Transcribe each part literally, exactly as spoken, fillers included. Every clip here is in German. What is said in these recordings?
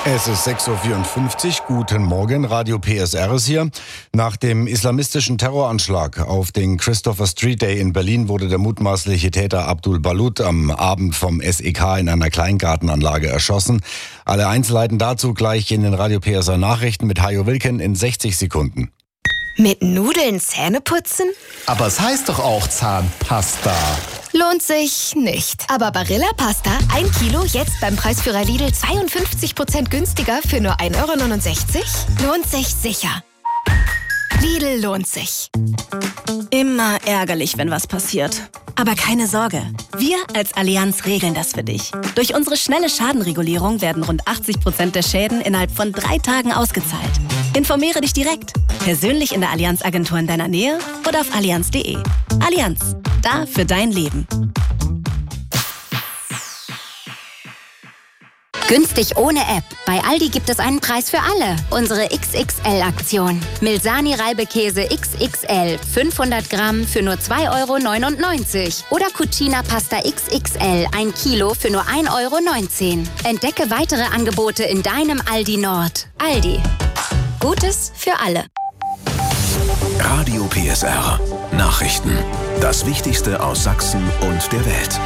Es ist sechs Uhr vierundfünfzig. Guten Morgen, Radio P S R ist hier. Nach dem islamistischen Terroranschlag auf den Christopher Street Day in Berlin wurde der mutmaßliche Täter Abdul Balut am Abend vom S E K in einer Kleingartenanlage erschossen. Alle Einzelheiten dazu gleich in den Radio P S R Nachrichten mit Hajo Wilken in sechzig Sekunden. Mit Nudeln Zähne putzen? Aber es heißt doch auch Zahnpasta. Lohnt sich nicht. Aber Barilla Pasta, ein Kilo, jetzt beim Preisführer Lidl zweiundfünfzig Prozent günstiger für nur ein Euro neunundsechzig? Lohnt sich sicher. Lidl lohnt sich. Immer ärgerlich, wenn was passiert. Aber keine Sorge, wir als Allianz regeln das für dich. Durch unsere schnelle Schadenregulierung werden rund achtzig Prozent der Schäden innerhalb von drei Tagen ausgezahlt. Informiere dich direkt, persönlich in der Allianz-Agentur in deiner Nähe oder auf allianz punkt de. Allianz, da für dein Leben. Günstig ohne App. Bei Aldi gibt es einen Preis für alle. Unsere X X L-Aktion. Milsani Reibekäse X X L. fünfhundert Gramm für nur zwei Euro neunundneunzig. Oder Cucina Pasta X X L. Ein Kilo für nur ein Euro neunzehn. Entdecke weitere Angebote in deinem Aldi Nord. Aldi. Gutes für alle. Radio P S R. Nachrichten. Das Wichtigste aus Sachsen und der Welt.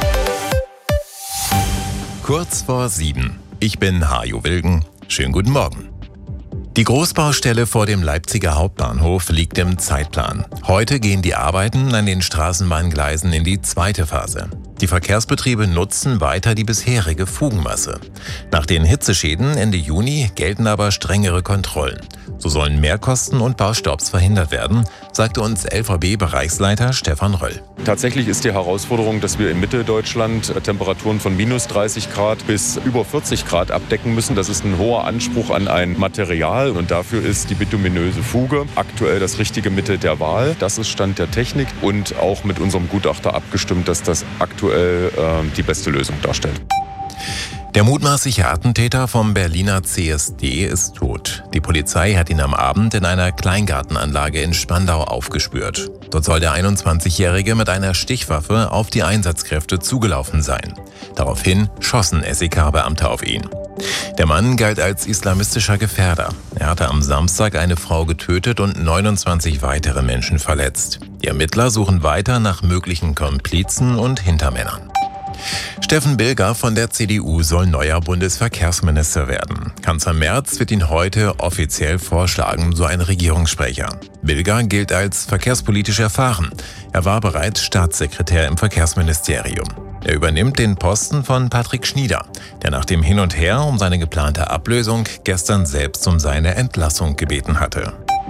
Kurz vor sieben. Ich bin Hajo Wilken. Schönen guten Morgen. Die Großbaustelle vor dem Leipziger Hauptbahnhof liegt im Zeitplan. Heute gehen die Arbeiten an den Straßenbahngleisen in die zweite Phase. Die Verkehrsbetriebe nutzen weiter die bisherige Fugenmasse. Nach den Hitzeschäden Ende Juni gelten aber strengere Kontrollen. So sollen Mehrkosten und Baustopps verhindert werden, sagte uns L V B-Bereichsleiter Stefan Röll. Tatsächlich ist die Herausforderung, dass wir in Mitteldeutschland Temperaturen von minus dreißig Grad bis über vierzig Grad abdecken müssen. Das ist ein hoher Anspruch an ein Material und dafür ist die bituminöse Fuge aktuell das richtige Mittel der Wahl. Das ist Stand der Technik und auch mit unserem Gutachter abgestimmt, dass das aktuell äh, die beste Lösung darstellt. Der mutmaßliche Attentäter vom Berliner C S D ist tot. Die Polizei hat ihn am Abend in einer Kleingartenanlage in Spandau aufgespürt. Dort soll der einundzwanzigjährige mit einer Stichwaffe auf die Einsatzkräfte zugelaufen sein. Daraufhin schossen S E K-Beamte auf ihn. Der Mann galt als islamistischer Gefährder. Er hatte am Samstag eine Frau getötet und neunundzwanzig weitere Menschen verletzt. Die Ermittler suchen weiter nach möglichen Komplizen und Hintermännern. Steffen Bilger von der C D U soll neuer Bundesverkehrsminister werden. Kanzler Merz wird ihn heute offiziell vorschlagen, so ein Regierungssprecher. Bilger gilt als verkehrspolitisch erfahren. Er war bereits Staatssekretär im Verkehrsministerium. Er übernimmt den Posten von Patrick Schnieder, der nach dem Hin und Her um seine geplante Ablösung gestern selbst um seine Entlassung gebeten hatte.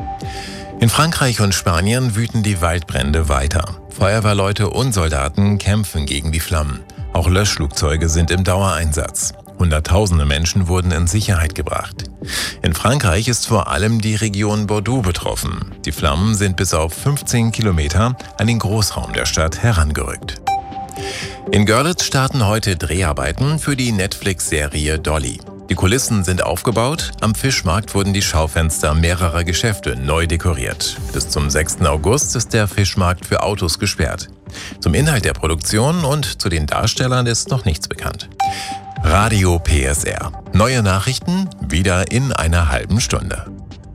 In Frankreich und Spanien wüten die Waldbrände weiter. Feuerwehrleute und Soldaten kämpfen gegen die Flammen. Auch Löschflugzeuge sind im Dauereinsatz. Hunderttausende Menschen wurden in Sicherheit gebracht. In Frankreich ist vor allem die Region Bordeaux betroffen. Die Flammen sind bis auf fünfzehn Kilometer an den Großraum der Stadt herangerückt. In Görlitz starten heute Dreharbeiten für die Netflix-Serie Dolly. Die Kulissen sind aufgebaut, am Fischmarkt wurden die Schaufenster mehrerer Geschäfte neu dekoriert. Bis zum sechsten August ist der Fischmarkt für Autos gesperrt. Zum Inhalt der Produktion und zu den Darstellern ist noch nichts bekannt. Radio P S R. Neue Nachrichten wieder in einer halben Stunde.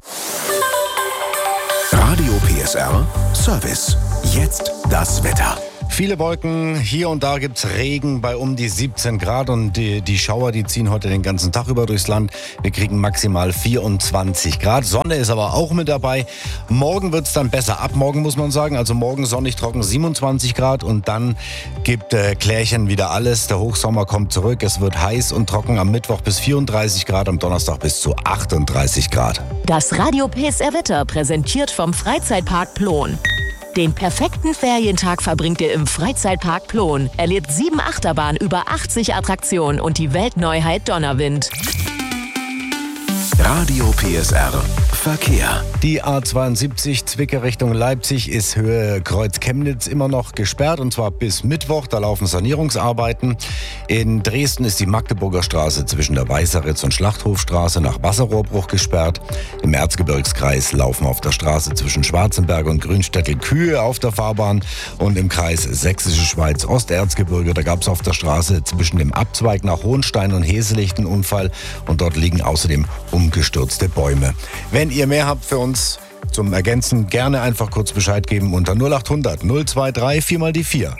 Radio P S R Service. Jetzt das Wetter. Viele Wolken, hier und da gibt's Regen bei um die siebzehn Grad und die, die Schauer, die ziehen heute den ganzen Tag über durchs Land. Wir kriegen maximal vierundzwanzig Grad. Sonne ist aber auch mit dabei. Morgen wird's dann besser. Ab morgen muss man sagen, also morgen sonnig trocken siebenundzwanzig Grad und dann gibt äh, Klärchen wieder alles. Der Hochsommer kommt zurück. Es wird heiß und trocken am Mittwoch bis vierunddreißig Grad, am Donnerstag bis zu achtunddreißig Grad. Das Radio P S R Wetter präsentiert vom Freizeitpark Plon. Den perfekten Ferientag verbringt ihr im Freizeitpark Plon. Erlebt sieben Achterbahnen, über achtzig Attraktionen und die Weltneuheit Donnerwind. Radio P S R Verkehr. Die A zweiundsiebzig Zwickau Richtung Leipzig ist Höhe Kreuz Chemnitz immer noch gesperrt, und zwar bis Mittwoch. Da laufen Sanierungsarbeiten. In Dresden ist die Magdeburger Straße zwischen der Weißeritz und Schlachthofstraße nach Wasserrohrbruch gesperrt. Im Erzgebirgskreis laufen auf der Straße zwischen Schwarzenberg und Grünstädtel Kühe auf der Fahrbahn, und im Kreis Sächsische Schweiz Osterzgebirge, da gab es auf der Straße zwischen dem Abzweig nach Hohenstein und Heselicht einen Unfall, und dort liegen außerdem umgestürzte Bäume. Wenn ihr mehr habt für uns zum Ergänzen, gerne einfach kurz Bescheid geben unter null acht hundert null zwei drei vier mal die vier.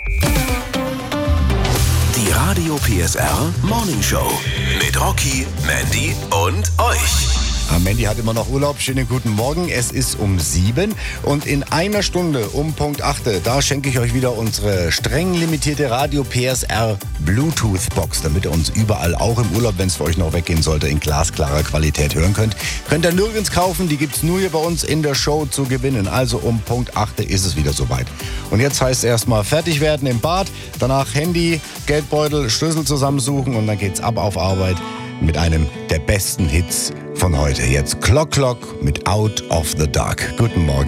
Die Radio P S R Morning Show mit Rocky, Mandy und euch. Mandy hat immer noch Urlaub. Schönen guten Morgen. Es ist um sieben und in einer Stunde um Punkt acht, da schenke ich euch wieder unsere streng limitierte Radio P S R Bluetooth-Box, damit ihr uns überall, auch im Urlaub, wenn es für euch noch weggehen sollte, in glasklarer Qualität hören könnt. Könnt ihr nirgends kaufen, die gibt's nur hier bei uns in der Show zu gewinnen. Also um Punkt acht ist es wieder soweit. Und jetzt heißt es erstmal fertig werden im Bad, danach Handy, Geldbeutel, Schlüssel zusammensuchen, und dann geht's ab auf Arbeit mit einem der besten Hits von heute. Jetzt Clock Clock mit Out of the Dark. Guten Morgen.